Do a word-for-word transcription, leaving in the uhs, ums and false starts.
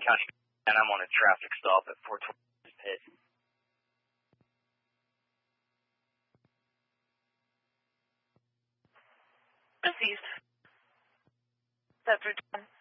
County, and I'm on a traffic stop at four twenty Pit. Received. That's returned.